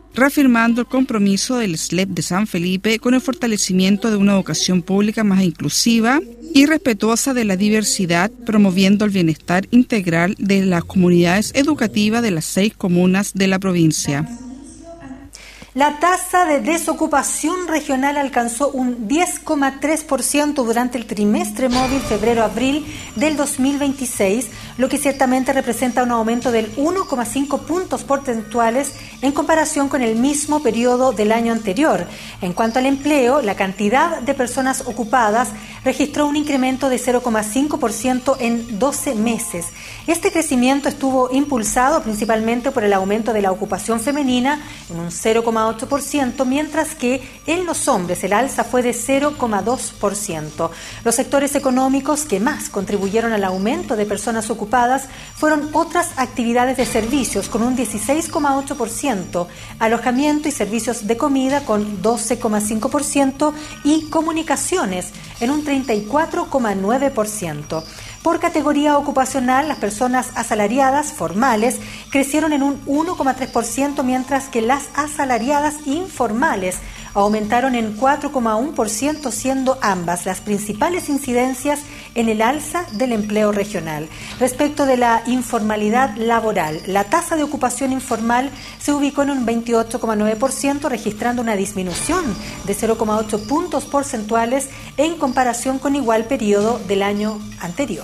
reafirmando el compromiso del SLEP de San Felipe con el fortalecimiento de una educación pública más inclusiva y respetuosa de la diversidad, promoviendo el bienestar integral de las comunidades educativas de las 6 comunas de la provincia. La tasa de desocupación regional alcanzó un 10,3% durante el trimestre móvil febrero-abril del 2026, lo que ciertamente representa un aumento del 1,5 puntos porcentuales en comparación con el mismo periodo del año anterior. En cuanto al empleo, la cantidad de personas ocupadas registró un incremento de 0,5% en 12 meses. Este crecimiento estuvo impulsado principalmente por el aumento de la ocupación femenina en un 0,8%, mientras que en los hombres el alza fue de 0,2%. Los sectores económicos que más contribuyeron al aumento de personas ocupadas fueron otras actividades de servicios con un 16,8%, alojamiento y servicios de comida con 12,5% y comunicaciones en un 34,9%. Por categoría ocupacional, las personas asalariadas formales crecieron en un 1,3%, mientras que las asalariadas informales aumentaron en 4,1%, siendo ambas las principales incidencias en el alza del empleo regional. Respecto de la informalidad laboral, la tasa de ocupación informal se ubicó en un 28,9%, registrando una disminución de 0,8 puntos porcentuales en comparación con igual periodo del año anterior.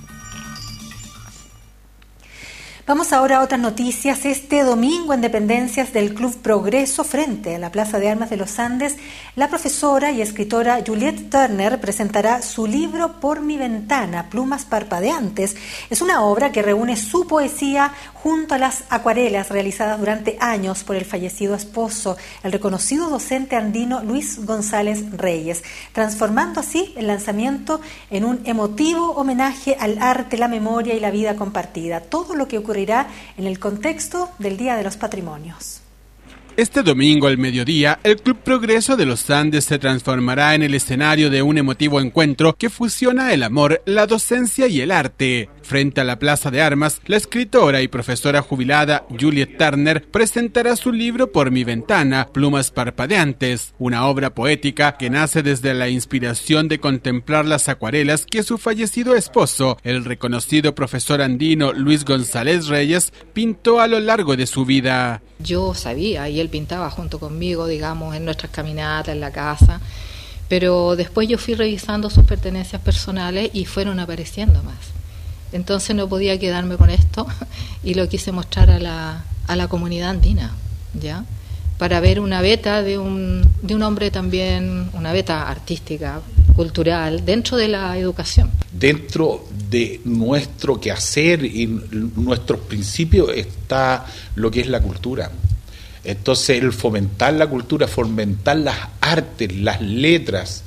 Vamos ahora a otras noticias. Este domingo en dependencias del Club Progreso, frente a la Plaza de Armas de los Andes, la profesora y escritora Juliette Turner presentará su libro Por mi ventana, plumas parpadeantes. Es una obra que reúne su poesía junto a las acuarelas realizadas durante años por el fallecido esposo, el reconocido docente andino Luis González Reyes, transformando así el lanzamiento en un emotivo homenaje al arte, la memoria y la vida compartida. Todo lo que ocurrirá en el contexto del Día de los Patrimonios. Este domingo al mediodía, el Club Progreso de los Andes se transformará en el escenario de un emotivo encuentro que fusiona el amor, la docencia y el arte. Frente a la Plaza de Armas, la escritora y profesora jubilada Juliette Turner presentará su libro Por mi ventana, plumas parpadeantes, una obra poética que nace desde la inspiración de contemplar las acuarelas que su fallecido esposo, el reconocido profesor andino Luis González Reyes, pintó a lo largo de su vida. Yo sabía, y él pintaba junto conmigo, digamos, en nuestras caminatas, en la casa, pero después yo fui revisando sus pertenencias personales y fueron apareciendo más. Entonces no podía quedarme con esto y lo quise mostrar a la comunidad andina, ¿ya? Para ver una beta de un hombre también, una beta artística, cultural, dentro de la educación. Dentro de nuestro quehacer y nuestros principios está lo que es la cultura. Entonces el fomentar la cultura, fomentar las artes, las letras,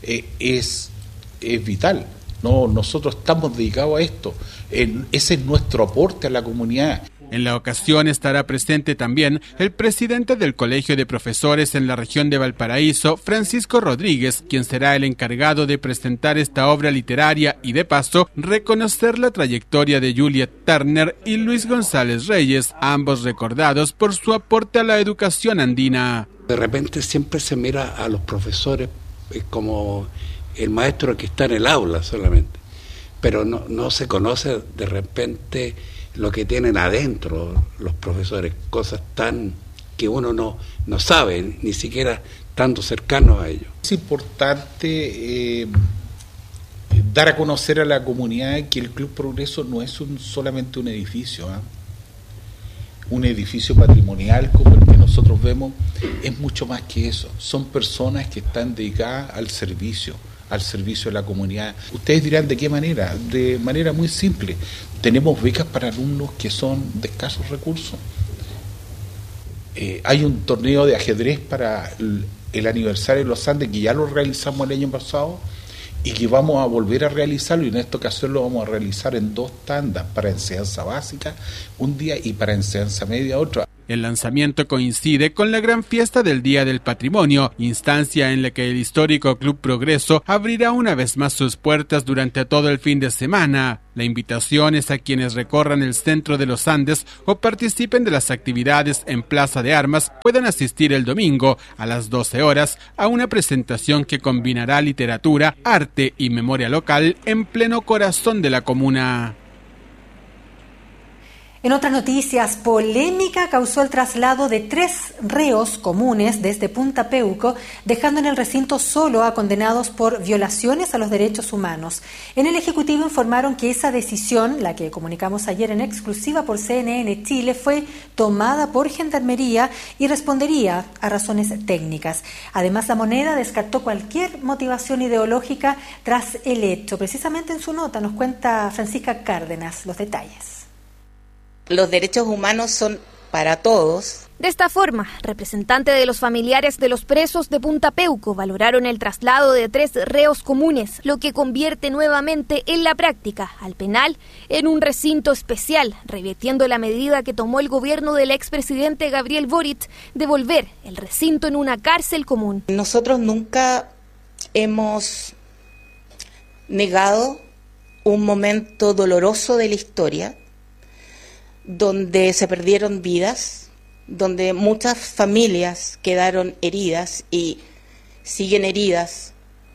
es vital. No, nosotros estamos dedicados a esto. Ese es nuestro aporte a la comunidad. En la ocasión estará presente también el presidente del Colegio de Profesores en la región de Valparaíso, Francisco Rodríguez, quien será el encargado de presentar esta obra literaria y, de paso, reconocer la trayectoria de Juliette Turner y Luis González Reyes, ambos recordados por su aporte a la educación andina. De repente siempre se mira a los profesores como el maestro que está en el aula solamente, pero no se conoce de repente lo que tienen adentro los profesores, cosas tan que uno no sabe, ni siquiera estando cercano a ellos. Es importante dar a conocer a la comunidad que el Club Progreso no es solamente un edificio, un edificio patrimonial como el que nosotros vemos, es mucho más que eso. Son personas que están dedicadas al servicio de la comunidad. Ustedes dirán, ¿de qué manera? De manera muy simple. Tenemos becas para alumnos que son de escasos recursos. Hay un torneo de ajedrez para el aniversario de los Andes que ya lo realizamos el año pasado y que vamos a volver a realizarlo, y en esta ocasión lo vamos a realizar en 2 tandas, para enseñanza básica un día y para enseñanza media otro. El lanzamiento coincide con la gran fiesta del Día del Patrimonio, instancia en la que el histórico Club Progreso abrirá una vez más sus puertas durante todo el fin de semana. La invitación es a quienes recorran el centro de los Andes o participen de las actividades en Plaza de Armas puedan asistir el domingo a las 12 horas a una presentación que combinará literatura, arte y memoria local en pleno corazón de la comuna. En otras noticias, polémica causó el traslado de 3 reos comunes desde Punta Peuco, dejando en el recinto solo a condenados por violaciones a los derechos humanos. En el Ejecutivo informaron que esa decisión, la que comunicamos ayer en exclusiva por CNN Chile, fue tomada por Gendarmería y respondería a razones técnicas. Además, La Moneda descartó cualquier motivación ideológica tras el hecho. Precisamente en su nota nos cuenta Francisca Cárdenas los detalles. Los derechos humanos son para todos. De esta forma, representantes de los familiares de los presos de Punta Peuco valoraron el traslado de 3 reos comunes, lo que convierte nuevamente en la práctica al penal en un recinto especial, revirtiendo la medida que tomó el gobierno del expresidente Gabriel Boric de volver el recinto en una cárcel común. Nosotros nunca hemos negado un momento doloroso de la historia, donde se perdieron vidas, donde muchas familias quedaron heridas y siguen heridas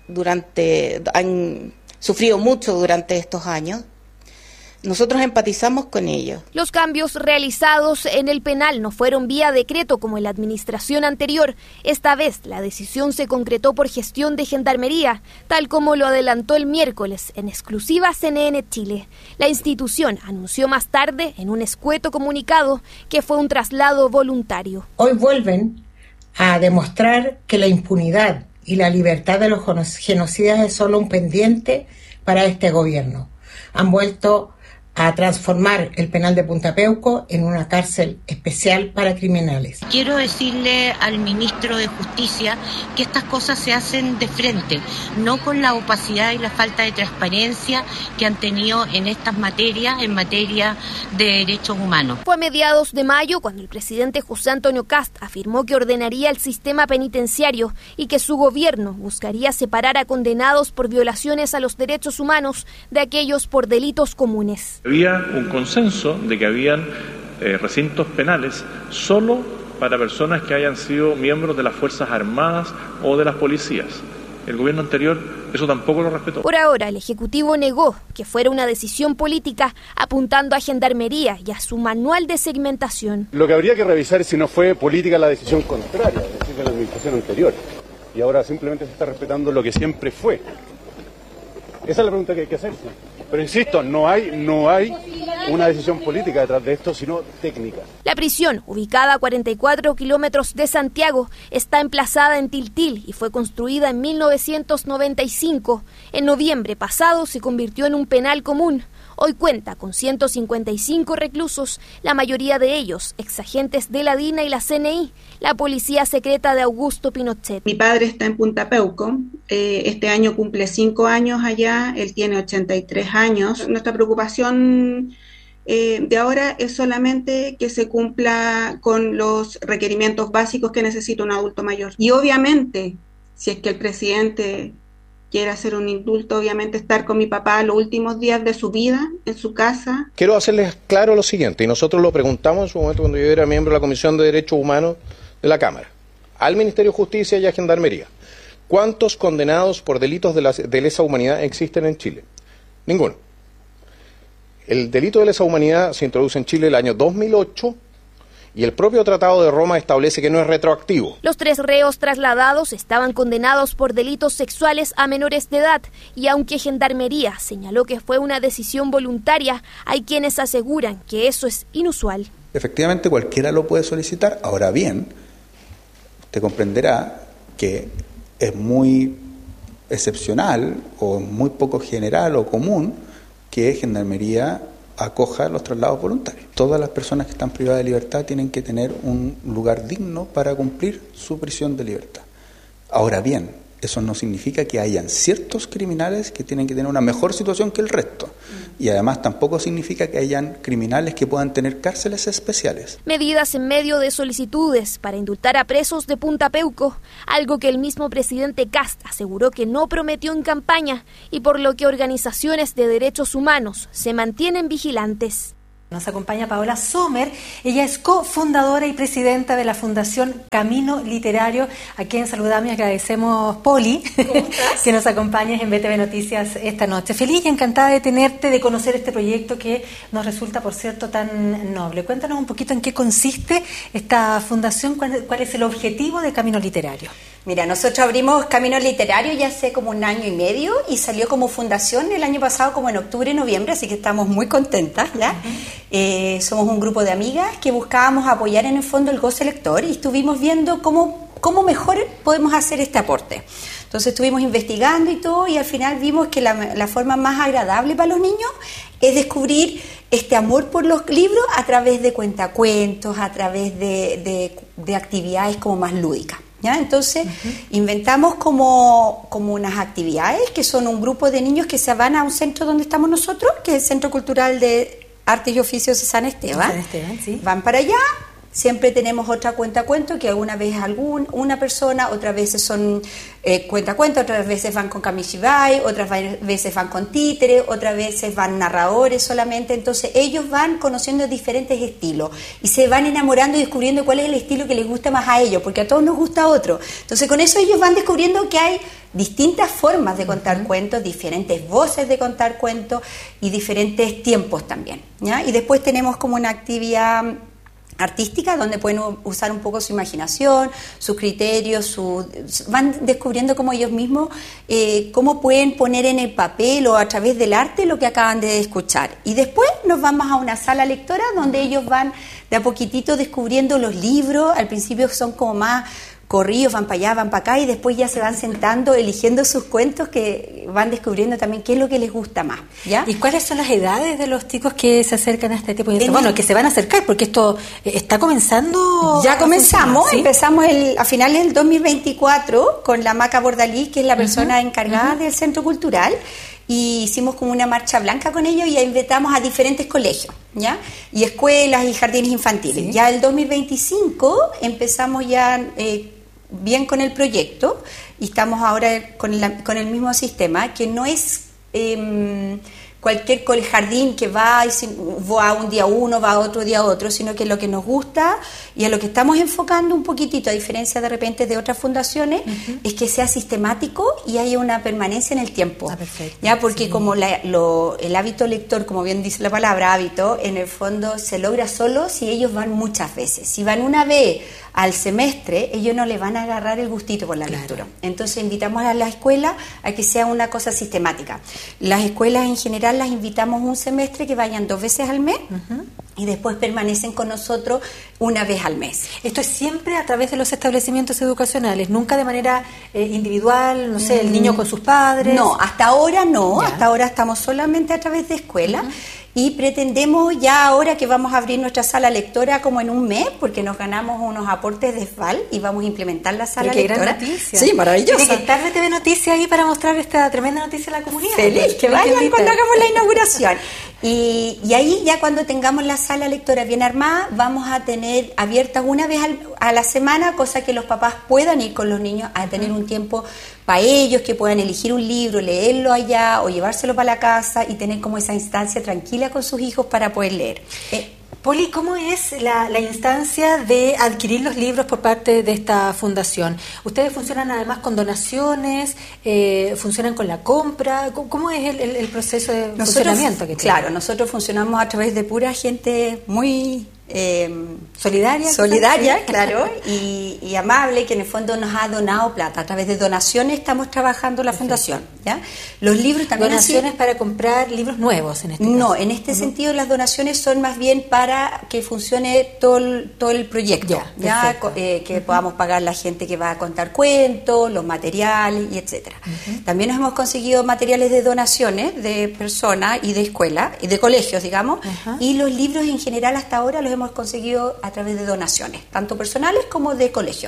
han sufrido mucho durante estos años. Nosotros empatizamos con ellos. Los cambios realizados en el penal no fueron vía decreto como en la administración anterior. Esta vez la decisión se concretó por gestión de Gendarmería, tal como lo adelantó el miércoles en exclusiva CNN Chile. La institución anunció más tarde en un escueto comunicado que fue un traslado voluntario. Hoy vuelven a demostrar que la impunidad y la libertad de los genocidas es solo un pendiente para este gobierno. Han vuelto a transformar el penal de Punta Peuco en una cárcel especial para criminales. Quiero decirle al ministro de Justicia que estas cosas se hacen de frente, no con la opacidad y la falta de transparencia que han tenido en estas materias, en materia de derechos humanos. Fue a mediados de mayo cuando el presidente José Antonio Kast afirmó que ordenaría el sistema penitenciario y que su gobierno buscaría separar a condenados por violaciones a los derechos humanos de aquellos por delitos comunes. Había un consenso de que habían recintos penales solo para personas que hayan sido miembros de las Fuerzas Armadas o de las policías. El gobierno anterior eso tampoco lo respetó. Por ahora, el Ejecutivo negó que fuera una decisión política, apuntando a Gendarmería y a su manual de segmentación. Lo que habría que revisar es si no fue política la decisión contraria, es decir, de la administración anterior. Y ahora simplemente se está respetando lo que siempre fue. Esa es la pregunta que hay que hacerse. Pero insisto, no hay una decisión política detrás de esto, sino técnica. La prisión, ubicada a 44 kilómetros de Santiago, está emplazada en Tiltil y fue construida en 1995. En noviembre pasado se convirtió en un penal común. Hoy cuenta con 155 reclusos, la mayoría de ellos exagentes de la DINA y la CNI, la policía secreta de Augusto Pinochet. Mi padre está en Punta Peuco, este año cumple 5 años allá, él tiene 83 años. Nuestra preocupación de ahora es solamente que se cumpla con los requerimientos básicos que necesita un adulto mayor. Y obviamente, si es que el presidente quiere hacer un indulto, obviamente estar con mi papá los últimos días de su vida en su casa. Quiero hacerles claro lo siguiente, y nosotros lo preguntamos en su momento cuando yo era miembro de la Comisión de Derechos Humanos de la Cámara, al Ministerio de Justicia y a Gendarmería. ¿Cuántos condenados por delitos de lesa humanidad existen en Chile? Ninguno. El delito de lesa humanidad se introduce en Chile el año 2008, y el propio Tratado de Roma establece que no es retroactivo. Los 3 reos trasladados estaban condenados por delitos sexuales a menores de edad y aunque Gendarmería señaló que fue una decisión voluntaria, hay quienes aseguran que eso es inusual. Efectivamente cualquiera lo puede solicitar, ahora bien, usted comprenderá que es muy excepcional o muy poco general o común que Gendarmería acoja los traslados voluntarios. Todas las personas que están privadas de libertad tienen que tener un lugar digno para cumplir su prisión de libertad. Ahora bien, Eso no significa que hayan ciertos criminales que tienen que tener una mejor situación que el resto. Y además tampoco significa que hayan criminales que puedan tener cárceles especiales. Medidas en medio de solicitudes para indultar a presos de Punta Peuco, algo que el mismo presidente Kast aseguró que no prometió en campaña y por lo que organizaciones de derechos humanos se mantienen vigilantes. Nos acompaña Paola Sommer, ella es cofundadora y presidenta de la Fundación Camino Literario, a quien saludamos y agradecemos, Poli, que nos acompañes en BTV Noticias esta noche. Feliz y encantada de tenerte, de conocer este proyecto que nos resulta, por cierto, tan noble. Cuéntanos un poquito en qué consiste esta fundación, cuál es el objetivo de Camino Literario. Mira, nosotros abrimos Camino Literario ya hace como 1 año y medio y salió como fundación el año pasado como en octubre, noviembre, así que estamos muy contentas, ¿ya? Somos un grupo de amigas que buscábamos apoyar en el fondo el goce lector y estuvimos viendo cómo mejor podemos hacer este aporte. Entonces estuvimos investigando y todo y al final vimos que la forma más agradable para los niños es descubrir este amor por los libros a través de cuentacuentos, a través de actividades como más lúdicas. ¿Ya? Entonces inventamos como unas actividades que son un grupo de niños que se van a un centro donde estamos nosotros, que es el Centro Cultural de Artes y Oficios de San Esteban. Sí. Van para allá. Siempre tenemos otra cuentacuento que alguna vez es una persona, otras veces son cuentacuentos, otras veces van con kamishibai, otras veces van con títere, otras veces van narradores solamente. Entonces ellos van conociendo diferentes estilos y se van enamorando y descubriendo cuál es el estilo que les gusta más a ellos, porque a todos nos gusta otro. Entonces con eso ellos van descubriendo que hay distintas formas de contar cuentos, diferentes voces de contar cuentos y diferentes tiempos también, ¿ya? Y después tenemos como una actividad artística donde pueden usar un poco su imaginación, sus criterios, van descubriendo como ellos mismos cómo pueden poner en el papel o a través del arte lo que acaban de escuchar. Y después nos vamos a una sala lectora donde ellos van de a poquitito descubriendo los libros. Al principio son como más corridos, van para allá, van para acá y después ya se van sentando, eligiendo sus cuentos que van descubriendo también qué es lo que les gusta más, ¿ya? ¿Y cuáles son las edades de los chicos que se acercan a este tipo de... Bueno, que se van a acercar, porque esto está comenzando... Ya comenzamos, ¿sí? Empezamos a finales del 2024 con la Maca Bordalí, que es la persona encargada del Centro Cultural, y hicimos como una marcha blanca con ellos y invitamos a diferentes colegios, ¿ya? Y escuelas y jardines infantiles. Sí. Ya el 2025 empezamos ya bien con el proyecto y estamos ahora con el mismo sistema, que no es cualquier jardín que va un día uno, va otro día otro, sino que lo que nos gusta y a lo que estamos enfocando un poquitito, a diferencia de repente de otras fundaciones, es que sea sistemático y haya una permanencia en el tiempo. Ya, porque como el hábito lector, como bien dice la palabra hábito, en el fondo se logra solo si ellos van muchas veces. Si van una vez al semestre, ellos no le van a agarrar el gustito por la lectura. Entonces invitamos a la escuela a que sea una cosa sistemática. Las escuelas en general las invitamos un semestre que vayan 2 veces al mes y después permanecen con nosotros una vez al mes. Esto es siempre a través de los establecimientos educacionales, nunca de manera individual, no sé, el niño con sus padres. No, hasta ahora no, hasta ahora estamos solamente a través de escuelas. Y pretendemos ya ahora que vamos a abrir nuestra sala lectora como en un mes, porque nos ganamos unos aportes de SVAL y vamos a implementar la sala lectora. Gran noticia. Sí, maravillosa. Tiene que estar BTV Noticias ahí para mostrar esta tremenda noticia a la comunidad. Feliz, que vayan cuando hagamos la inauguración. Y ahí ya cuando tengamos la sala lectora bien armada, vamos a tener abiertas una vez a la semana, cosa que los papás puedan ir con los niños a tener un tiempo para ellos, que puedan elegir un libro, leerlo allá o llevárselo para la casa y tener como esa instancia tranquila con sus hijos para poder leer. Poli, ¿cómo es la instancia de adquirir los libros por parte de esta fundación? ¿Ustedes funcionan además con donaciones? ¿Funcionan con la compra? ¿Cómo es el proceso de funcionamiento que tienen? Claro, nosotros funcionamos a través de pura gente muy... solidaria, claro, y amable, que en el fondo nos ha donado plata. A través de donaciones estamos trabajando la fundación, ¿ya? Los libros también... ¿Donaciones para comprar libros nuevos en este caso? No, en este sentido las donaciones son más bien para que funcione todo el proyecto, que podamos pagar la gente que va a contar cuentos, los materiales y etcétera. También nos hemos conseguido materiales de donaciones de personas y de escuelas y de colegios, digamos, y los libros en general hasta ahora los hemos conseguido a través de donaciones, tanto personales como de colegio.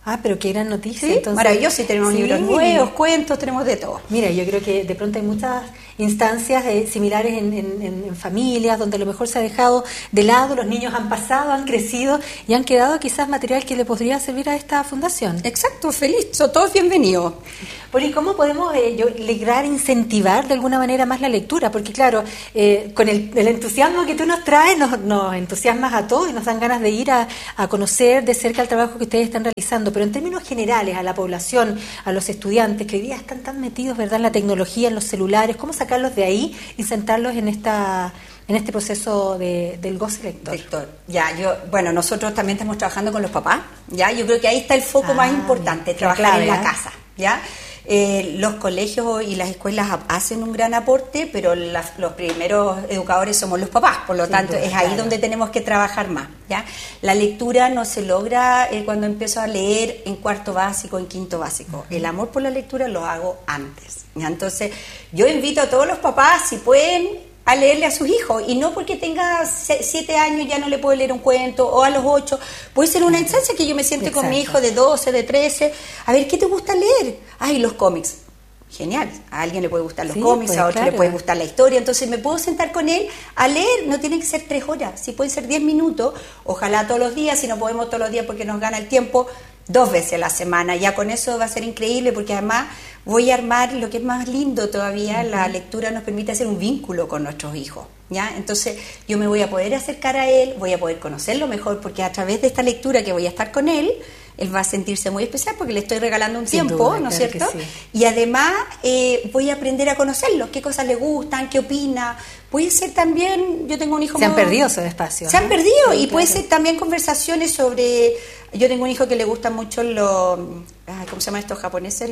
Ah, pero qué gran noticia. Sí, entonces, maravilloso, y tenemos libros nuevos, cuentos, tenemos de todo. Mira, yo creo que de pronto hay muchas instancias similares en familias donde a lo mejor se ha dejado de lado, los niños han pasado, han crecido y han quedado quizás material que le podría servir a esta fundación. Exacto, feliz, son todos bienvenidos. Bueno, ¿y cómo podemos lograr incentivar de alguna manera más la lectura? Porque claro, con el entusiasmo que tú nos traes, nos entusiasmas a todos y nos dan ganas de ir a conocer de cerca el trabajo que ustedes están realizando, pero en términos generales, a la población, a los estudiantes que hoy día están tan metidos, ¿verdad?, en la tecnología, en los celulares, ¿cómo sacarlos de ahí y sentarlos en este proceso del goce lector? Bueno, nosotros también estamos trabajando con los papás, ¿ya? Yo creo que ahí está el foco más importante, trabajar en la casa, ¿ya? Los colegios y las escuelas hacen un gran aporte, pero los primeros educadores somos los papás, por lo tanto es ahí donde tenemos que trabajar más, ¿ya? La lectura no se logra cuando empiezo a leer en cuarto básico, en quinto básico. El amor por la lectura lo hago antes, ¿ya? Entonces yo invito a todos los papás, si pueden, a leerle a sus hijos, y no porque tenga 7 años ya no le puedo leer un cuento, o a los 8, puede ser una instancia que yo me siente con mi hijo de 12, de 13, a ver, ¿qué te gusta leer? Ay, los cómics. Genial, a alguien le puede gustar los cómics, pues, a otro le puede gustar la historia, entonces me puedo sentar con él a leer, no tiene que ser 3 horas, si pueden ser 10 minutos, ojalá todos los días, si no podemos todos los días porque nos gana el tiempo, 2 veces a la semana, ya con eso va a ser increíble, porque además voy a armar lo que es más lindo todavía, la lectura nos permite hacer un vínculo con nuestros hijos, ¿ya? Entonces yo me voy a poder acercar a él, voy a poder conocerlo mejor, porque a través de esta lectura que voy a estar con él va a sentirse muy especial porque le estoy regalando un tiempo, ¿no es cierto? Sí. Y además voy a aprender a conocerlo, qué cosas le gustan, qué opina. Puede ser también, yo tengo un hijo... Se han perdido esos espacios. Se han perdido, sí, y puede ser también conversaciones sobre... Yo tengo un hijo que le gustan mucho ¿cómo se llaman estos japoneses?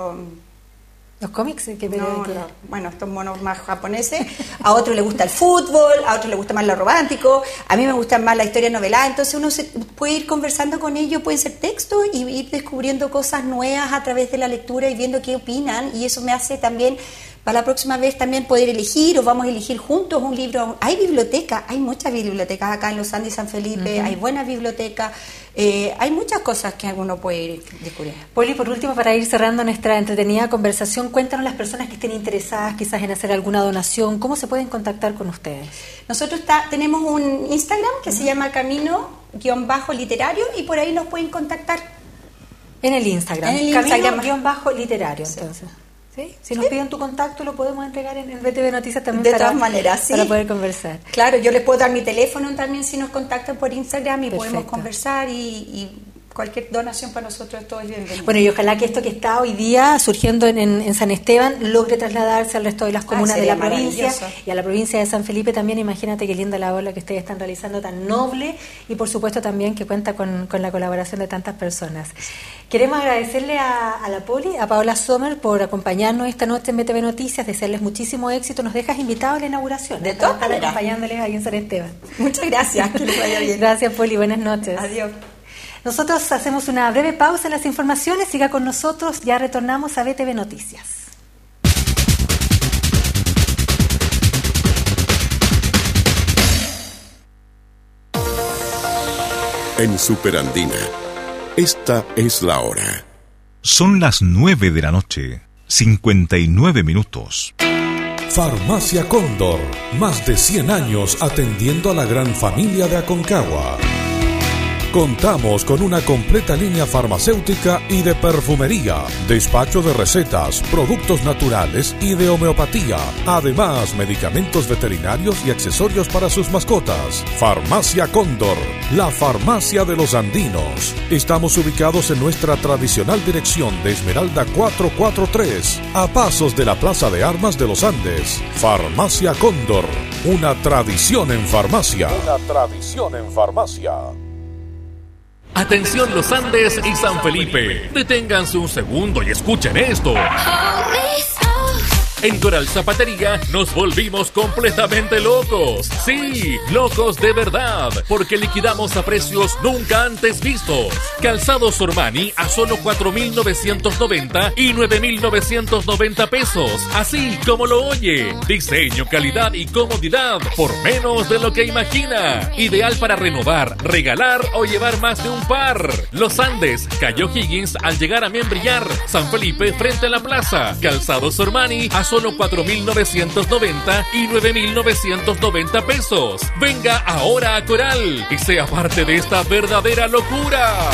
¿Los cómics? Bueno, estos monos más japoneses. A otro le gusta el fútbol, a otro le gusta más lo romántico, a mí me gusta más la historia novelada, entonces uno puede ir conversando con ellos, pueden ser textos, y ir descubriendo cosas nuevas a través de la lectura y viendo qué opinan, y eso me hace también, para la próxima vez también poder elegir, o vamos a elegir juntos un libro. Hay bibliotecas, hay muchas bibliotecas acá en los Andes y San Felipe, hay buenas bibliotecas, hay muchas cosas que uno puede ir descubriendo. Poli, por último, para ir cerrando nuestra entretenida conversación, cuéntanos las personas que estén interesadas quizás en hacer alguna donación, ¿cómo se pueden contactar con ustedes? Nosotros tenemos un Instagram que se llama Camino-Literario, y por ahí nos pueden contactar. En el Instagram. Camino-Literario, entonces. ¿Sí? Si nos piden tu contacto, lo podemos entregar en BTV Noticias también. De todas maneras, sí. Para poder conversar. Claro, yo les puedo dar mi teléfono también si nos contactan por Instagram, y podemos conversar, y cualquier donación para nosotros todo es bienvenido. Bueno, y ojalá que esto que está hoy día surgiendo en San Esteban logre trasladarse al resto de las comunas de la provincia, y a la provincia de San Felipe también. Imagínate qué linda labor la que ustedes están realizando, tan noble, y por supuesto también que cuenta con la colaboración de tantas personas. Queremos agradecerle a la Poli, a Paola Sommer, por acompañarnos esta noche en BTV Noticias, desearles muchísimo éxito. Nos dejas invitados a la inauguración, de todas maneras, acompañándoles ahí en San Esteban. Muchas gracias, que les vaya bien. Gracias, Poli, buenas noches. Adiós. Nosotros hacemos una breve pausa en las informaciones, siga con nosotros, ya retornamos a BTV Noticias. En Superandina, esta es la hora. Son las 9 de la noche, 59 minutos. Farmacia Cóndor, más de 100 años atendiendo a la gran familia de Aconcagua. Contamos con una completa línea farmacéutica y de perfumería, despacho de recetas, productos naturales y de homeopatía, además medicamentos veterinarios y accesorios para sus mascotas. Farmacia Cóndor, la farmacia de los andinos. Estamos ubicados en nuestra tradicional dirección de Esmeralda 443, a pasos de la Plaza de Armas de los Andes. Farmacia Cóndor, una tradición en farmacia. Una tradición en farmacia. Atención Los Andes y San Felipe, deténganse un segundo y escuchen esto. En Coral Zapatería nos volvimos completamente locos. Sí, locos de verdad, porque liquidamos a precios nunca antes vistos. Calzados Ormani a solo 4.990 y 9.990 pesos, así como lo oye. Diseño, calidad y comodidad por menos de lo que imagina. Ideal para renovar, regalar o llevar más de un par. Los Andes, Cayo Higgins al llegar a Membrillar, San Felipe frente a la plaza. Calzados Ormani a solo 4.990 y 9.990 pesos. Venga ahora a Coral y sea parte de esta verdadera locura.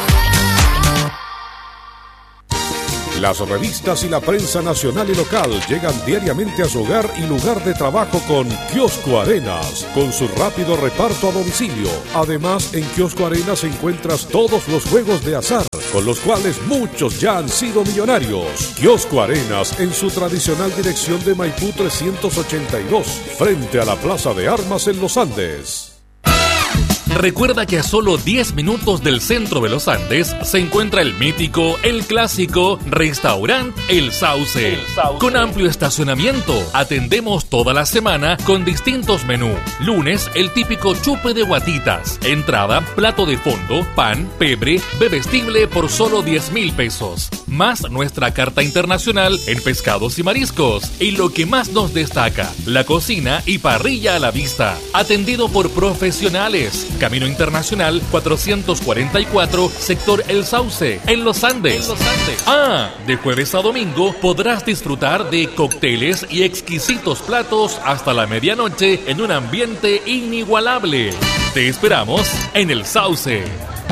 Las revistas y la prensa nacional y local llegan diariamente a su hogar y lugar de trabajo con Kiosco Arenas, con su rápido reparto a domicilio. Además, en Kiosco Arenas encuentras todos los juegos de azar, con los cuales muchos ya han sido millonarios. Kiosco Arenas, en su tradicional dirección de Maipú 382, frente a la Plaza de Armas en Los Andes. Recuerda que a solo 10 minutos del centro de los Andes se encuentra el mítico, el clásico restaurante El Sauce. Con amplio estacionamiento, atendemos toda la semana con distintos menús. Lunes, el típico chupe de guatitas. Entrada, plato de fondo, pan, pebre, bebestible por solo 10.000 pesos. Más nuestra carta internacional en pescados y mariscos. Y lo que más nos destaca, la cocina y parrilla a la vista. Atendido por profesionales. Camino Internacional 444, sector El Sauce, en Los Andes. De jueves a domingo podrás disfrutar de cócteles y exquisitos platos hasta la medianoche en un ambiente inigualable. Te esperamos en El Sauce.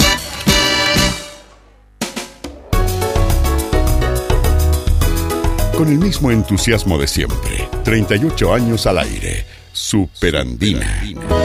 Con el mismo entusiasmo de siempre, 38 años al aire. Superandina.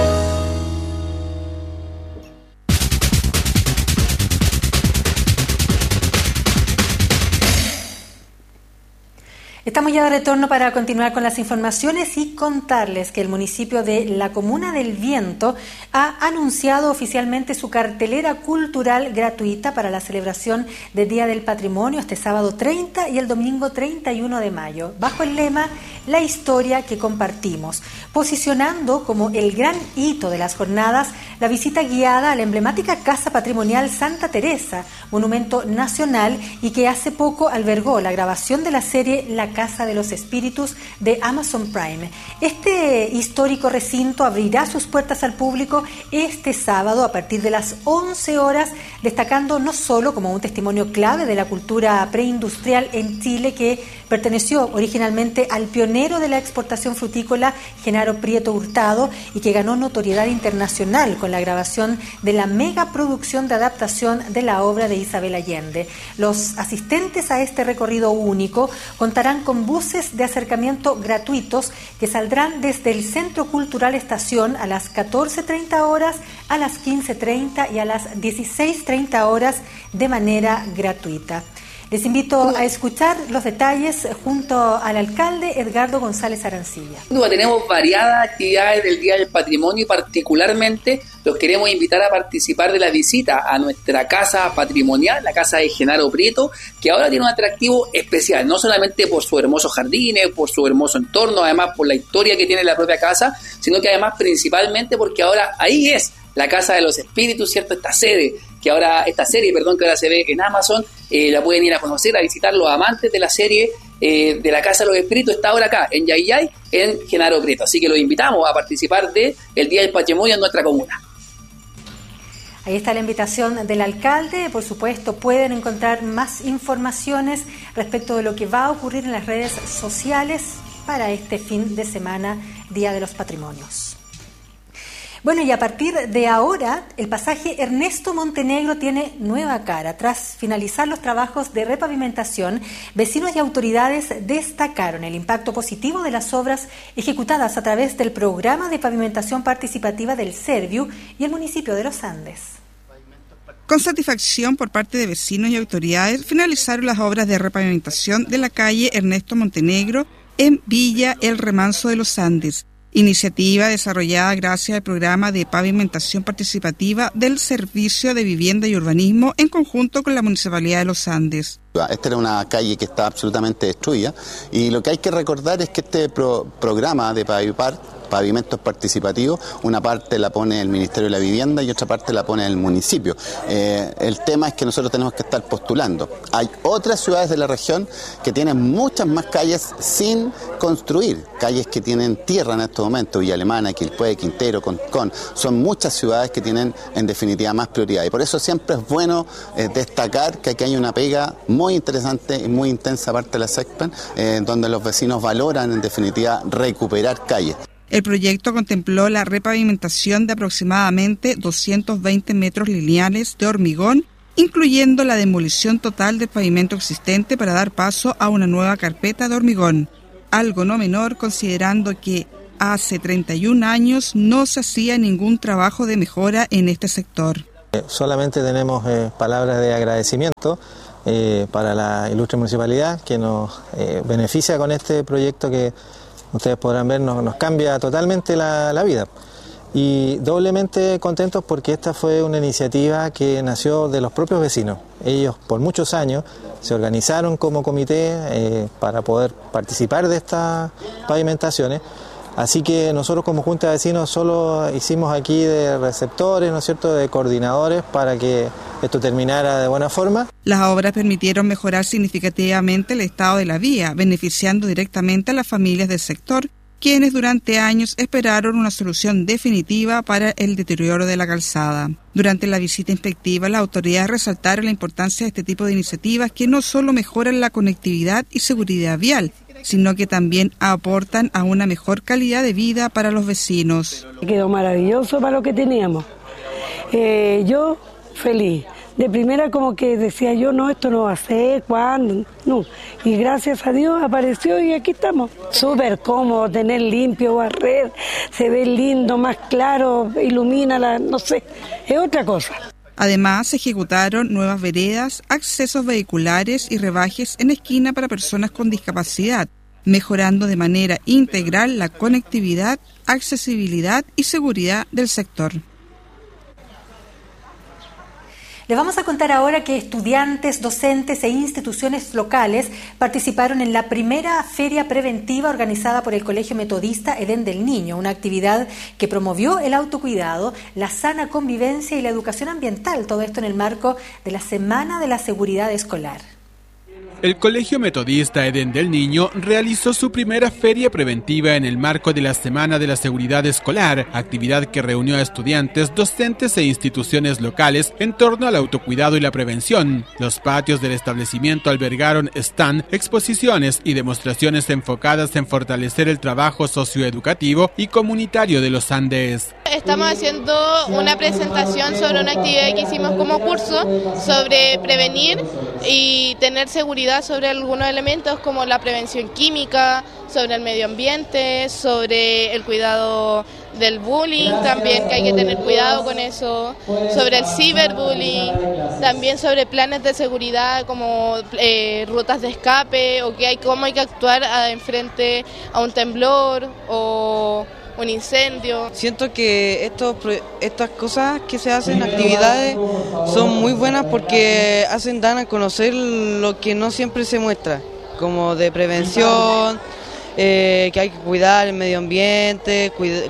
Estamos ya de retorno para continuar con las informaciones y contarles que el municipio de la Comuna del Viento ha anunciado oficialmente su cartelera cultural gratuita para la celebración del Día del Patrimonio este sábado 30 y el domingo 31 de mayo, bajo el lema La historia que compartimos, posicionando como el gran hito de las jornadas la visita guiada a la emblemática Casa Patrimonial Santa Teresa, monumento nacional y que hace poco albergó la grabación de la serie La Casa de los Espíritus de Amazon Prime. Este histórico recinto abrirá sus puertas al público este sábado a partir de las 11 horas, destacando no solo como un testimonio clave de la cultura preindustrial en Chile que perteneció originalmente al pionero de la exportación frutícola, Genaro Prieto Hurtado, y que ganó notoriedad internacional con la grabación de la megaproducción de adaptación de la obra de Isabel Allende. Los asistentes a este recorrido único contarán con buses de acercamiento gratuitos que saldrán desde el Centro Cultural Estación a las 14:30 horas, a las 15:30 y a las 16:30 horas de manera gratuita. Les invito a escuchar los detalles junto al alcalde Edgardo González Arancilla. Tenemos variadas actividades del Día del Patrimonio y particularmente los queremos invitar a participar de la visita a nuestra casa patrimonial, la casa de Genaro Prieto, que ahora tiene un atractivo especial, no solamente por sus hermosos jardines, por su hermoso entorno, además por la historia que tiene la propia casa, sino que además principalmente porque ahora ahí es la Casa de los Espíritus, ¿cierto? Esta serie que ahora se ve en Amazon, la pueden ir a conocer, a visitar los amantes de la serie de la Casa de los Espíritus, está ahora acá, en Yayay, en Genaro Prieto. Así que los invitamos a participar del Día del Patrimonio en nuestra comuna. Ahí está la invitación del alcalde. Por supuesto, pueden encontrar más informaciones respecto de lo que va a ocurrir en las redes sociales para este fin de semana, Día de los Patrimonios. Bueno, y a partir de ahora, el pasaje Ernesto Montenegro tiene nueva cara. Tras finalizar los trabajos de repavimentación, vecinos y autoridades destacaron el impacto positivo de las obras ejecutadas a través del programa de pavimentación participativa del Serviu y el municipio de Los Andes. Con satisfacción por parte de vecinos y autoridades, finalizaron las obras de repavimentación de la calle Ernesto Montenegro en Villa El Remanso de Los Andes. iniciativa desarrollada gracias al programa de pavimentación participativa del Servicio de Vivienda y Urbanismo en conjunto con la Municipalidad de Los Andes. Esta era una calle que estaba absolutamente destruida y lo que hay que recordar es que este programa de pavimentos participativos, una parte la pone el Ministerio de la Vivienda y otra parte la pone el municipio. El tema es que nosotros tenemos que estar postulando. Hay otras ciudades de la región que tienen muchas más calles sin construir, calles que tienen tierra en estos momentos, Villa Alemana, Quilpué, Quintero, Concón. Son muchas ciudades que tienen en definitiva más prioridad y por eso siempre es bueno destacar que aquí hay una pega muy interesante y muy intensa parte de la SECPEN, donde los vecinos valoran en definitiva recuperar calles. El proyecto contempló la repavimentación de aproximadamente 220 metros lineales de hormigón, incluyendo la demolición total del pavimento existente para dar paso a una nueva carpeta de hormigón, algo no menor considerando que hace 31 años no se hacía ningún trabajo de mejora en este sector. Solamente tenemos palabras de agradecimiento para la ilustre municipalidad que nos beneficia con este proyecto que ustedes podrán ver, nos cambia totalmente la vida. Y doblemente contentos porque esta fue una iniciativa que nació de los propios vecinos. Ellos por muchos años se organizaron como comité para poder participar de estas pavimentaciones. Así que nosotros como Junta de Vecinos solo hicimos aquí de receptores, ¿no es cierto?, de coordinadores para que esto terminara de buena forma. Las obras permitieron mejorar significativamente el estado de la vía, beneficiando directamente a las familias del sector, quienes durante años esperaron una solución definitiva para el deterioro de la calzada. Durante la visita inspectiva, las autoridades resaltaron la importancia de este tipo de iniciativas que no solo mejoran la conectividad y seguridad vial, sino que también aportan a una mejor calidad de vida para los vecinos. Quedó maravilloso para lo que teníamos. Yo feliz. De primera como que decía yo, no, esto no va a ser, ¿cuándo? No. Y gracias a Dios apareció y aquí estamos. Súper cómodo, tener limpio, barrer, se ve lindo, más claro, ilumina, no sé, es otra cosa. Además, se ejecutaron nuevas veredas, accesos vehiculares y rebajes en esquina para personas con discapacidad, mejorando de manera integral la conectividad, accesibilidad y seguridad del sector. Les vamos a contar ahora que estudiantes, docentes e instituciones locales participaron en la primera feria preventiva organizada por el Colegio Metodista Edén del Niño, una actividad que promovió el autocuidado, la sana convivencia y la educación ambiental, todo esto en el marco de la Semana de la Seguridad Escolar. El Colegio Metodista Edén del Niño realizó su primera feria preventiva en el marco de la Semana de la Seguridad Escolar, actividad que reunió a estudiantes, docentes e instituciones locales en torno al autocuidado y la prevención. Los patios del establecimiento albergaron stand, exposiciones y demostraciones enfocadas en fortalecer el trabajo socioeducativo y comunitario de los Andes. Estamos haciendo una presentación sobre una actividad que hicimos como curso sobre prevenir y tener seguridad sobre algunos elementos como la prevención química, sobre el medio ambiente, sobre el cuidado del bullying, también que hay que tener cuidado con eso, sobre el ciberbullying, también sobre planes de seguridad como rutas de escape o cómo hay que actuar frente a un temblor o un incendio. Siento que estas cosas que se hacen, actividades, son muy buenas porque dan a conocer lo que no siempre se muestra, como de prevención, que hay que cuidar el medio ambiente,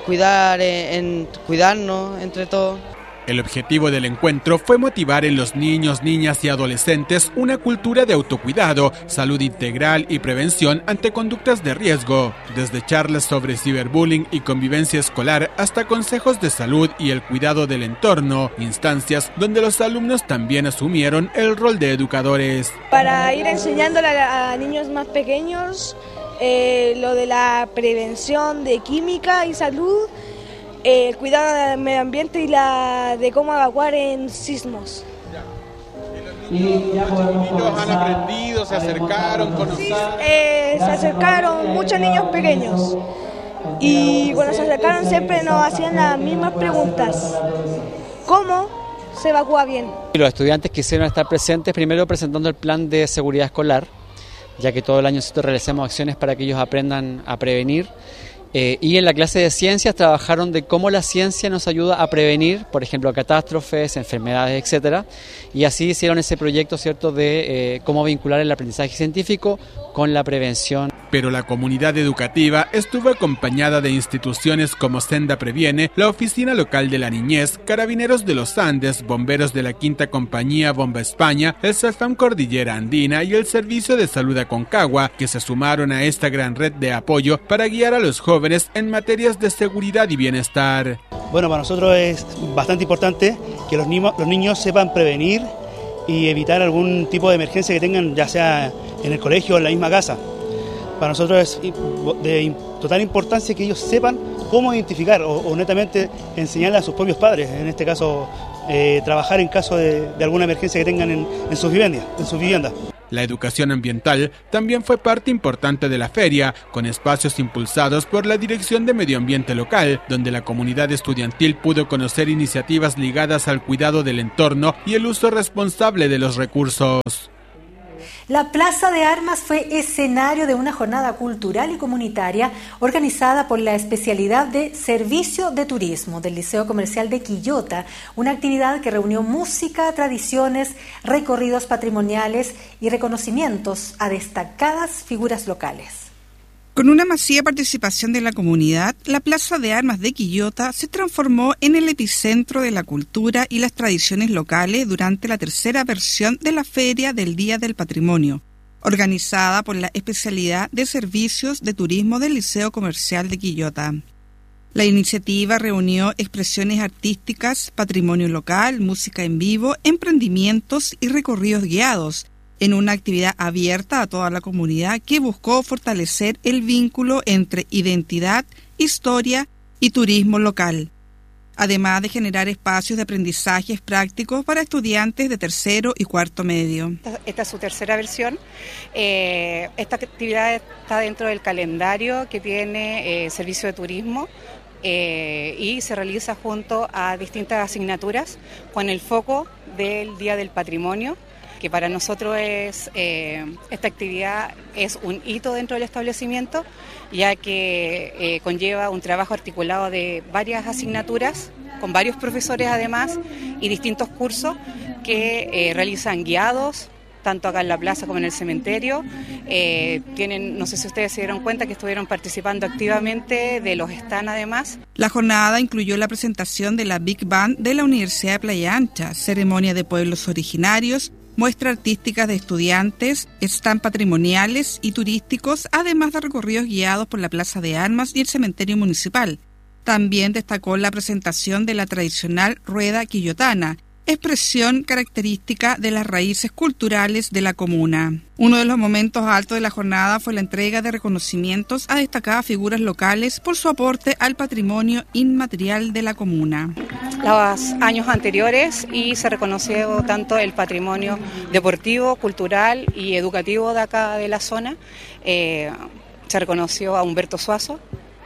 cuidarnos entre todos. El objetivo del encuentro fue motivar en los niños, niñas y adolescentes una cultura de autocuidado, salud integral y prevención ante conductas de riesgo, desde charlas sobre ciberbullying y convivencia escolar hasta consejos de salud y el cuidado del entorno, instancias donde los alumnos también asumieron el rol de educadores. Para ir enseñándole a niños más pequeños lo de la prevención de química y salud, el cuidado del medio ambiente y de cómo evacuar en sismos. ¿Y los niños han aprendido, se acercaron, conocieron? Se acercaron muchos niños pequeños y cuando se acercaron siempre nos hacían las mismas preguntas. ¿Cómo se evacúa bien? Los estudiantes quisieron estar presentes primero presentando el plan de seguridad escolar, ya que todo el año nosotros realizamos acciones para que ellos aprendan a prevenir. Y en la clase de ciencias trabajaron de cómo la ciencia nos ayuda a prevenir, por ejemplo, catástrofes, enfermedades, etcétera. Y así hicieron ese proyecto, ¿cierto?, de cómo vincular el aprendizaje científico con la prevención. Pero la comunidad educativa estuvo acompañada de instituciones como Senda Previene, la Oficina Local de la Niñez, Carabineros de los Andes, Bomberos de la Quinta Compañía Bomba España, el CEFAM Cordillera Andina y el Servicio de Salud Aconcagua, que se sumaron a esta gran red de apoyo para guiar a los jóvenes en materias de seguridad y bienestar. Bueno, para nosotros es bastante importante que los niños sepan prevenir y evitar algún tipo de emergencia que tengan, ya sea en el colegio o en la misma casa. Para nosotros es de total importancia que ellos sepan cómo identificar o netamente enseñarle a sus propios padres, en este caso trabajar en caso de alguna emergencia que tengan en sus viviendas. La educación ambiental también fue parte importante de la feria, con espacios impulsados por la Dirección de Medio Ambiente Local, donde la comunidad estudiantil pudo conocer iniciativas ligadas al cuidado del entorno y el uso responsable de los recursos. La Plaza de Armas fue escenario de una jornada cultural y comunitaria organizada por la especialidad de Servicio de Turismo del Liceo Comercial de Quillota, una actividad que reunió música, tradiciones, recorridos patrimoniales y reconocimientos a destacadas figuras locales. Con una masiva participación de la comunidad, la Plaza de Armas de Quillota se transformó en el epicentro de la cultura y las tradiciones locales durante la tercera versión de la Feria del Día del Patrimonio, organizada por la especialidad de Servicios de Turismo del Liceo Comercial de Quillota. La iniciativa reunió expresiones artísticas, patrimonio local, música en vivo, emprendimientos y recorridos guiados, en una actividad abierta a toda la comunidad que buscó fortalecer el vínculo entre identidad, historia y turismo local, además de generar espacios de aprendizajes prácticos para estudiantes de tercero y cuarto medio. Esta es su tercera versión. Esta actividad está dentro del calendario que tiene Servicio de Turismo y se realiza junto a distintas asignaturas con el foco del Día del Patrimonio, que para nosotros esta actividad es un hito dentro del establecimiento, ya que conlleva un trabajo articulado de varias asignaturas, con varios profesores además, y distintos cursos que realizan guiados, tanto acá en la plaza como en el cementerio. No sé si ustedes se dieron cuenta que estuvieron participando activamente de los stands además. La jornada incluyó la presentación de la Big Band de la Universidad de Playa Ancha, ceremonia de pueblos originarios, muestra artística de estudiantes, stand patrimoniales y turísticos, además de recorridos guiados por la Plaza de Armas y el cementerio municipal. También destacó la presentación de la tradicional rueda quillotana, expresión característica de las raíces culturales de la comuna. Uno de los momentos altos de la jornada fue la entrega de reconocimientos a destacadas figuras locales por su aporte al patrimonio inmaterial de la comuna. Los años anteriores y se reconoció tanto el patrimonio deportivo, cultural y educativo de acá de la zona. Se reconoció a Humberto Suazo,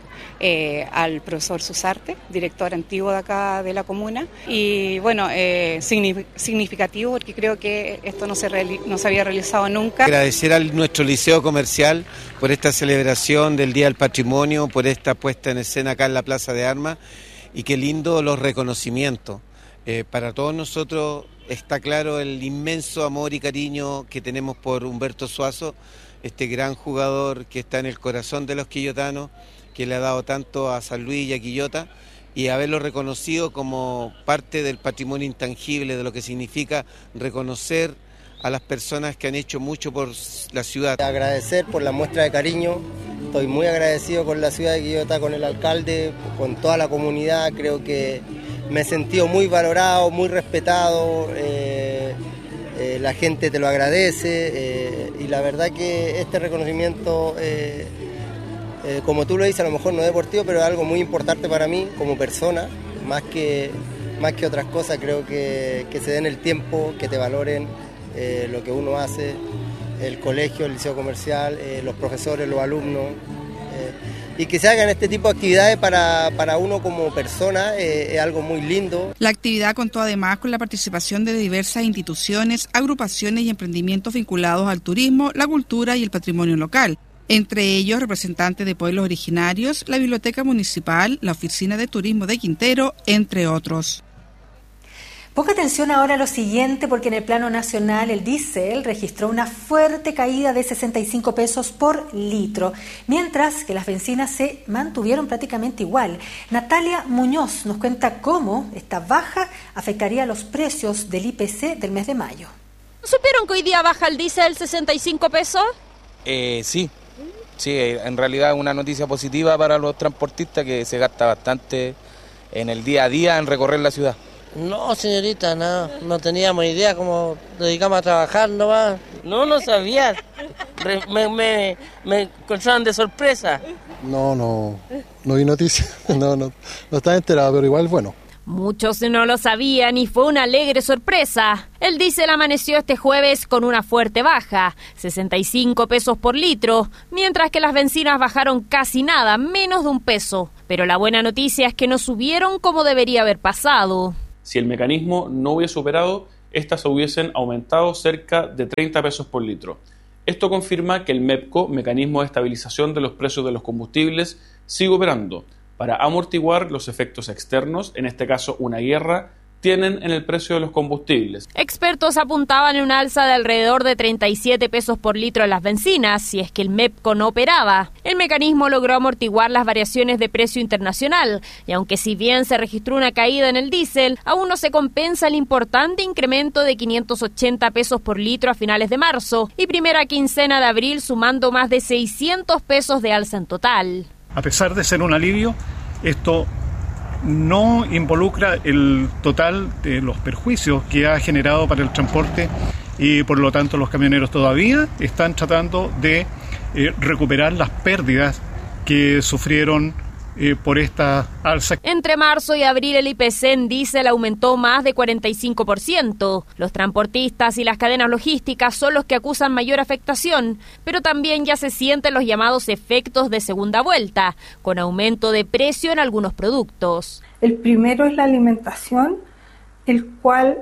al profesor Susarte, director antiguo de acá de la comuna, y bueno, significativo porque creo que esto no se había realizado nunca. Agradecer a nuestro liceo comercial por esta celebración del Día del Patrimonio, por esta puesta en escena acá en la Plaza de Armas, y qué lindo los reconocimientos. Para todos nosotros está claro el inmenso amor y cariño que tenemos por Humberto Suazo, este gran jugador que está en el corazón de los quillotanos, que le ha dado tanto a San Luis y a Quillota, y haberlo reconocido como parte del patrimonio intangible, de lo que significa reconocer a las personas que han hecho mucho por la ciudad. Agradecer por la muestra de cariño, estoy muy agradecido con la ciudad de Quillota, con el alcalde, con toda la comunidad, creo que me he sentido muy valorado, muy respetado, la gente te lo agradece, y la verdad que este reconocimiento... como tú lo dices, a lo mejor no es deportivo, pero es algo muy importante para mí como persona, más que otras cosas. Creo que se den el tiempo, que te valoren lo que uno hace, el colegio, el liceo comercial, los profesores, los alumnos, y que se hagan este tipo de actividades para uno como persona, es algo muy lindo. La actividad contó además con la participación de diversas instituciones, agrupaciones y emprendimientos vinculados al turismo, la cultura y el patrimonio local, entre ellos representantes de pueblos originarios, la Biblioteca Municipal, la Oficina de Turismo de Quintero, entre otros. Poca atención ahora a lo siguiente, porque en el plano nacional el diésel registró una fuerte caída de 65 pesos por litro, mientras que las bencinas se mantuvieron prácticamente igual. Natalia Muñoz nos cuenta cómo esta baja afectaría los precios del IPC del mes de mayo. ¿Supieron que hoy día baja el diésel 65 pesos? Sí, en realidad es una noticia positiva para los transportistas, que se gasta bastante en el día a día en recorrer la ciudad. No, señorita, no teníamos idea, cómo dedicamos a trabajar nomás. No sabía. Me encontraron de sorpresa. No vi noticias, no estaba enterado, pero igual bueno. Muchos no lo sabían y fue una alegre sorpresa. El diésel amaneció este jueves con una fuerte baja, 65 pesos por litro, mientras que las bencinas bajaron casi nada, menos de $1. Pero la buena noticia es que no subieron como debería haber pasado. Si el mecanismo no hubiese operado, estas hubiesen aumentado cerca de 30 pesos por litro. Esto confirma que el MEPCO, Mecanismo de Estabilización de los Precios de los Combustibles, sigue operando para amortiguar los efectos externos, en este caso una guerra, tienen en el precio de los combustibles. Expertos apuntaban en un alza de alrededor de 37 pesos por litro en las bencinas, si es que el MEPCO no operaba. El mecanismo logró amortiguar las variaciones de precio internacional, y aunque si bien se registró una caída en el diésel, aún no se compensa el importante incremento de 580 pesos por litro a finales de marzo, y primera quincena de abril sumando más de 600 pesos de alza en total. A pesar de ser un alivio, esto no involucra el total de los perjuicios que ha generado para el transporte, y por lo tanto los camioneros todavía están tratando de recuperar las pérdidas que sufrieron por esta alza. Entre marzo y abril el IPC en diésel aumentó más de 45%. Los transportistas y las cadenas logísticas son los que acusan mayor afectación, pero también ya se sienten los llamados efectos de segunda vuelta, con aumento de precio en algunos productos. El primero es la alimentación, el cual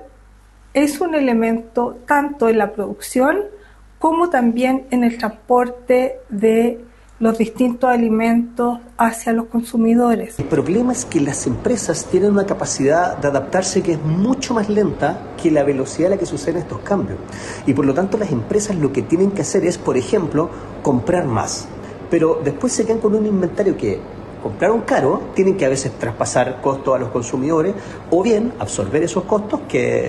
es un elemento tanto en la producción como también en el transporte de los distintos alimentos hacia los consumidores. El problema es que las empresas tienen una capacidad de adaptarse que es mucho más lenta que la velocidad a la que suceden estos cambios. Y por lo tanto las empresas lo que tienen que hacer es, por ejemplo, comprar más. Pero después se quedan con un inventario que compraron caro, tienen que a veces traspasar costos a los consumidores o bien absorber esos costos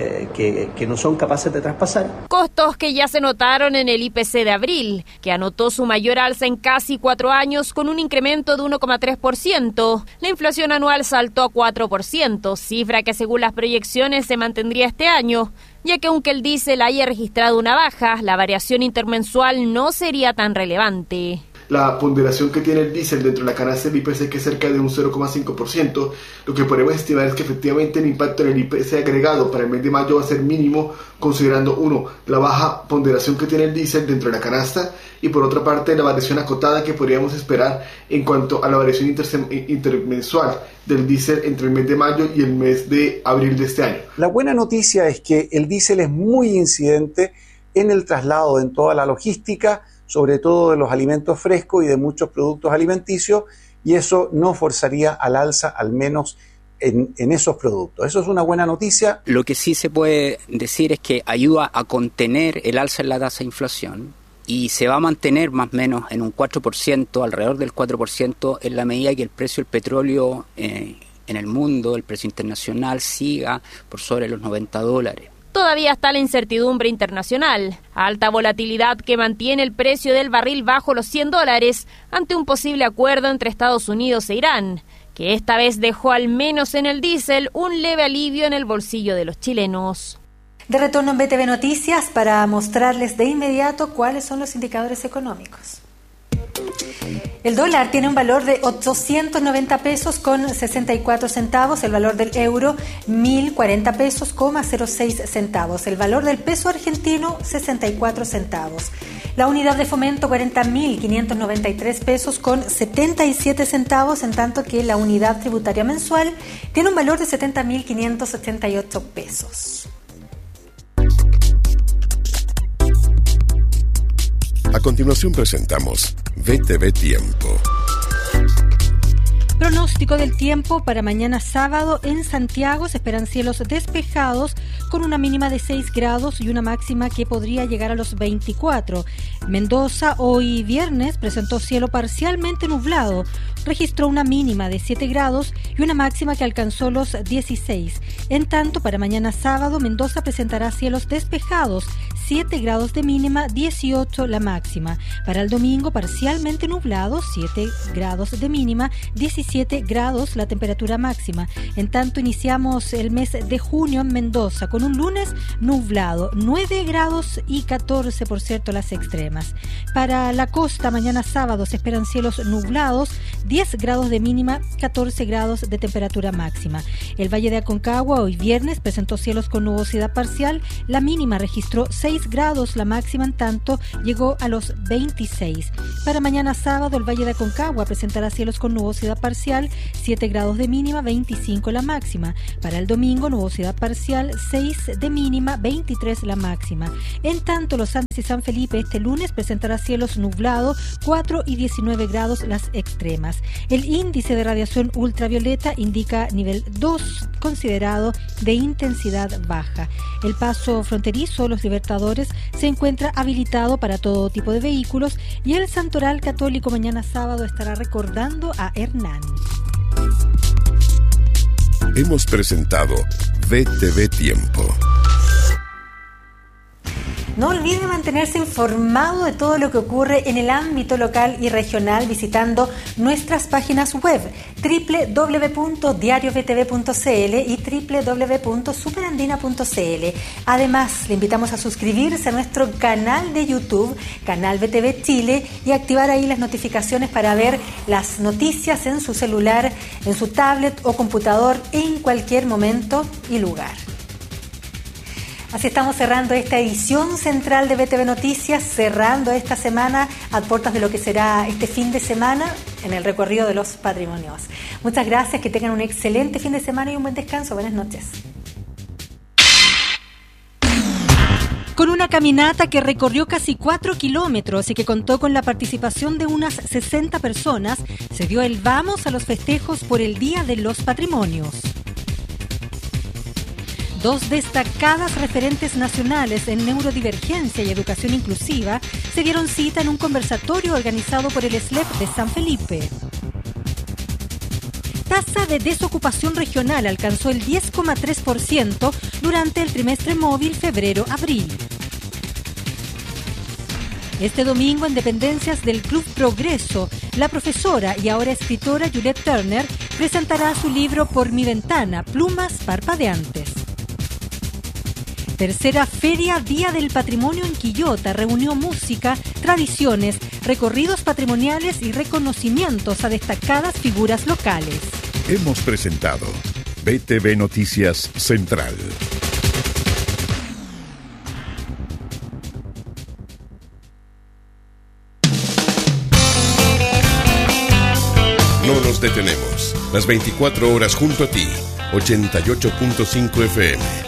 que no son capaces de traspasar. Costos que ya se notaron en el IPC de abril, que anotó su mayor alza en casi 4 años con un incremento de 1,3%. La inflación anual saltó a 4%, cifra que según las proyecciones se mantendría este año, ya que aunque el diésel haya registrado una baja, la variación intermensual no sería tan relevante. La ponderación que tiene el diésel dentro de la canasta del IPC, que es cerca de un 0,5%, lo que podemos estimar es que efectivamente el impacto en el IPC agregado para el mes de mayo va a ser mínimo, considerando, uno, la baja ponderación que tiene el diésel dentro de la canasta, y por otra parte la variación acotada que podríamos esperar en cuanto a la variación intermensual del diésel entre el mes de mayo y el mes de abril de este año. La buena noticia es que el diésel es muy incidente en el traslado, en toda la logística, sobre todo de los alimentos frescos y de muchos productos alimenticios, y eso no forzaría al alza, al menos en esos productos. Eso es una buena noticia. Lo que sí se puede decir es que ayuda a contener el alza en la tasa de inflación y se va a mantener más o menos en un 4%, alrededor del 4%, en la medida que el precio del petróleo en el mundo, el precio internacional, siga por sobre los $90. Todavía está la incertidumbre internacional, alta volatilidad que mantiene el precio del barril bajo los $100 ante un posible acuerdo entre Estados Unidos e Irán, que esta vez dejó al menos en el diésel un leve alivio en el bolsillo de los chilenos. De retorno en BTV Noticias para mostrarles de inmediato cuáles son los indicadores económicos. El dólar tiene un valor de 890 pesos con 64 centavos, el valor del euro 1040 pesos, 06 centavos, el valor del peso argentino 64 centavos. La unidad de fomento 40.593 pesos con 77 centavos, en tanto que la unidad tributaria mensual tiene un valor de 70.588 pesos. A continuación presentamos VTV Tiempo. Pronóstico del tiempo para mañana sábado en Santiago. Se esperan cielos despejados con una mínima de 6 grados y una máxima que podría llegar a los 24. Mendoza hoy viernes presentó cielo parcialmente nublado. Registró una mínima de 7 grados y una máxima que alcanzó los 16. En tanto, para mañana sábado, Mendoza presentará cielos despejados, 7 grados de mínima, 18 la máxima. Para el domingo, parcialmente nublado, 7 grados de mínima, 17 grados la temperatura máxima. En tanto, iniciamos el mes de junio en Mendoza con un lunes nublado, 9 grados y 14, por cierto, las extremas. Para la costa, mañana sábado se esperan cielos nublados, 10 grados de mínima, 14 grados de temperatura máxima. El Valle de Aconcagua hoy viernes presentó cielos con nubosidad parcial, la mínima registró 6 grados, la máxima en tanto llegó a los 26. Para mañana sábado el Valle de Aconcagua presentará cielos con nubosidad parcial, 7 grados de mínima, 25 la máxima. Para el domingo nubosidad parcial, 6 de mínima, 23 la máxima. En tanto Los Andes y San Felipe este lunes presentará cielos nublados, 4 y 19 grados las extremas. El índice de radiación ultravioleta indica nivel 2, considerado de intensidad baja. El paso fronterizo Los Libertadores se encuentra habilitado para todo tipo de vehículos y el Santoral Católico mañana sábado estará recordando a Hernán. Hemos presentado VTV Tiempo. No olvide mantenerse informado de todo lo que ocurre en el ámbito local y regional visitando nuestras páginas web www.diariovtv.cl y www.superandina.cl. Además, le invitamos a suscribirse a nuestro canal de YouTube, Canal VTV Chile, y activar ahí las notificaciones para ver las noticias en su celular, en su tablet o computador en cualquier momento y lugar. Así estamos cerrando esta edición central de VTV Noticias, cerrando esta semana a puertas de lo que será este fin de semana en el recorrido de los patrimonios. Muchas gracias, que tengan un excelente fin de semana y un buen descanso. Buenas noches. Con una caminata que recorrió casi 4 kilómetros y que contó con la participación de unas 60 personas, se dio el vamos a los festejos por el Día de los Patrimonios. Dos destacadas referentes nacionales en neurodivergencia y educación inclusiva se dieron cita en un conversatorio organizado por el SLEP de San Felipe. Tasa de desocupación regional alcanzó el 10,3% durante el trimestre móvil febrero-abril. Este domingo, en dependencias del Club Progreso, la profesora y ahora escritora Juliette Turner presentará su libro Por mi ventana, plumas parpadeantes. Tercera Feria Día del Patrimonio en Quillota reunió música, tradiciones, recorridos patrimoniales y reconocimientos a destacadas figuras locales. Hemos presentado VTV Noticias Central. No nos detenemos. Las 24 horas junto a ti. 88.5 FM.